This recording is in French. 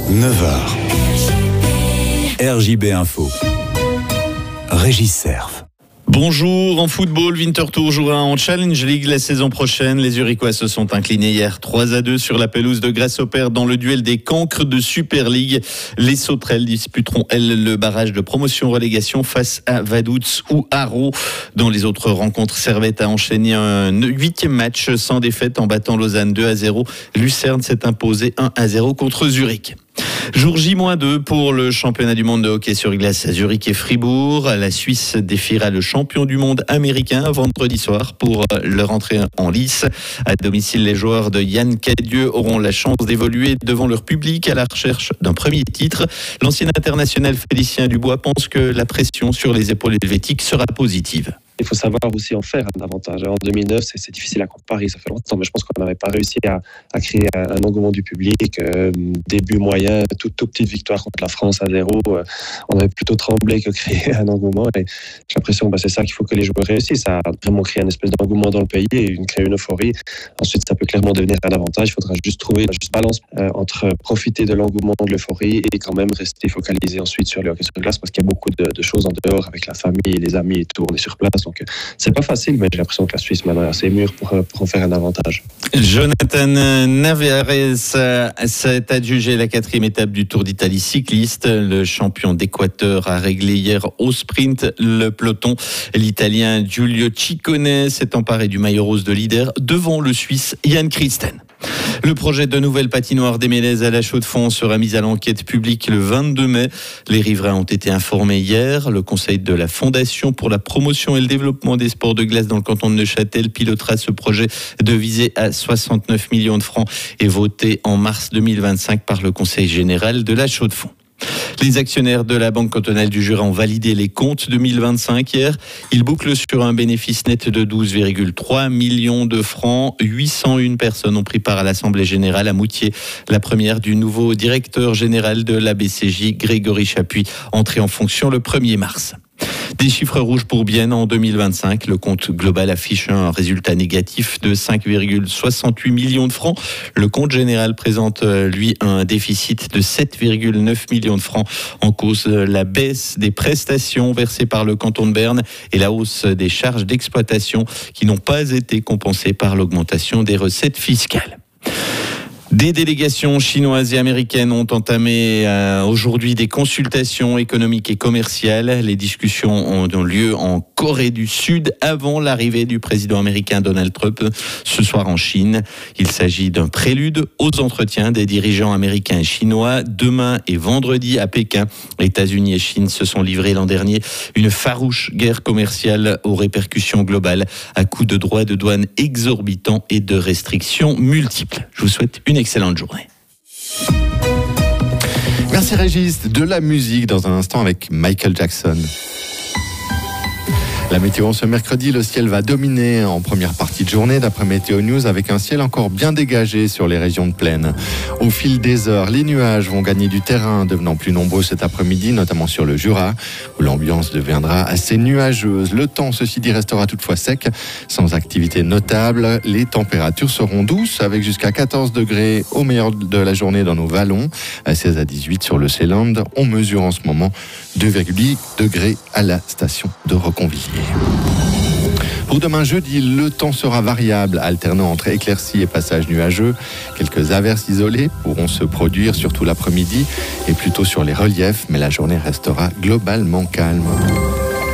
9h. RJB Info. Régis Serve. Bonjour, en football, Winterthur jouera en Challenge League la saison prochaine. Les Zurichois se sont inclinés hier 3-2 sur la pelouse de Grasshopper dans le duel des cancres de Super League. Les Sauterelles disputeront, elles, le barrage de promotion-relégation face à Vaduz ou Haro. Dans les autres rencontres, Servette a enchaîné un 8e match sans défaite en battant Lausanne 2-0. Lucerne s'est imposé 1-0 contre Zurich. Jour J-2 pour le championnat du monde de hockey sur glace à Zurich et Fribourg. La Suisse défiera le champion du monde américain vendredi soir pour leur entrée en lice. À domicile, les joueurs de Yann Cadieux auront la chance d'évoluer devant leur public à la recherche d'un premier titre. L'ancien international Félicien Dubois pense que la pression sur les épaules helvétiques sera positive. Il faut savoir aussi en faire un avantage. En 2009, c'est difficile à comparer, ça fait longtemps, mais je pense qu'on n'avait pas réussi à créer un engouement du public. Début moyen, toute petite victoire contre la France à 0. On avait plutôt tremblé que créer un engouement. Et j'ai l'impression que c'est ça qu'il faut que les joueurs réussissent, à vraiment créer une espèce d'engouement dans le pays et créer une euphorie. Ensuite, ça peut clairement devenir un avantage. Il faudra juste trouver la juste balance entre profiter de l'engouement, de l'euphorie et quand même rester focalisé ensuite sur le hockey sur glace parce qu'il y a beaucoup de choses en dehors avec la famille et les amis et tout. On est sur place. Donc, c'est pas facile, mais j'ai l'impression que la Suisse maintenant est assez mûre pour en faire un avantage. Jonathan Navarez s'est adjugé la 4e étape du Tour d'Italie cycliste. Le champion d'Équateur a réglé hier au sprint le peloton. L'Italien Giulio Ciccone s'est emparé du maillot rose de leader devant le Suisse Jan Christen. Le projet de nouvelle patinoire des Mélèzes à la Chaux-de-Fonds sera mis à l'enquête publique le 22 mai. Les riverains ont été informés hier. Le conseil de la Fondation pour la promotion et le développement des sports de glace dans le canton de Neuchâtel pilotera ce projet devisé à 69 millions de francs et voté en mars 2025 par le conseil général de la Chaux-de-Fonds. Les actionnaires de la Banque cantonale du Jura ont validé les comptes 2025 hier. Ils bouclent sur un bénéfice net de 12,3 millions de francs. 801 personnes ont pris part à l'Assemblée générale à Moutier, la première du nouveau directeur général de la BCJ, Grégory Chapuis, entré en fonction le 1er mars. Des chiffres rouges pour Bienne en 2025. Le compte global affiche un résultat négatif de 5,68 millions de francs. Le compte général présente, lui, un déficit de 7,9 millions de francs. En cause, la baisse des prestations versées par le canton de Berne et la hausse des charges d'exploitation qui n'ont pas été compensées par l'augmentation des recettes fiscales. Des délégations chinoises et américaines ont entamé aujourd'hui des consultations économiques et commerciales. Les discussions ont lieu en Corée du Sud avant l'arrivée du président américain Donald Trump ce soir en Chine. Il s'agit d'un prélude aux entretiens des dirigeants américains et chinois demain et vendredi à Pékin. États-Unis et Chine se sont livrés l'an dernier une farouche guerre commerciale aux répercussions globales à coups de droits de douane exorbitants et de restrictions multiples. Je vous souhaite une excellente journée. Merci Régis. De la musique dans un instant avec Michael Jackson. La météo ce mercredi, le ciel va dominer en première partie de journée d'après Météo News avec un ciel encore bien dégagé sur les régions de plaine. Au fil des heures, les nuages vont gagner du terrain, devenant plus nombreux cet après-midi, notamment sur le Jura, où l'ambiance deviendra assez nuageuse. Le temps, ceci dit, restera toutefois sec, sans activité notable. Les températures seront douces, avec jusqu'à 14 degrés au meilleur de la journée dans nos vallons, à 16 à 18 sur le Seeland. On mesure en ce moment 2,8 degrés à la station de Reconvilliers. Pour demain jeudi, le temps sera variable, alternant entre éclaircies et passages nuageux. Quelques averses isolées pourront se produire, surtout l'après-midi, et plutôt sur les reliefs, mais la journée restera globalement calme.